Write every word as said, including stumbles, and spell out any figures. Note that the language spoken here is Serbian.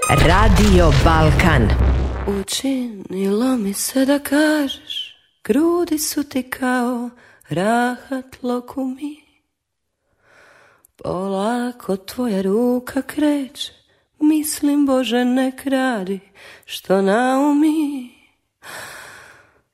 Radio Balkan. Učinilo mi se da kažeš, grudi su ti kao rahat lokumi. Polako tvoja ruka kreće, mislim Bože nek radi što naumi.